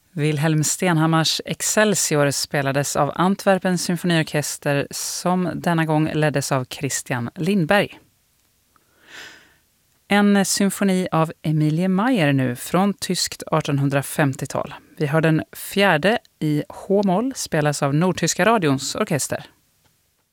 Wilhelm Stenhammars Excelsior spelades av Antwerpens symfoniorkester som denna gång leddes av Christian Lindberg. En symfoni av Emilie Mayer nu från tyskt 1850-tal. Vi hör den fjärde i H-moll spelas av Nordtyska radions orkester.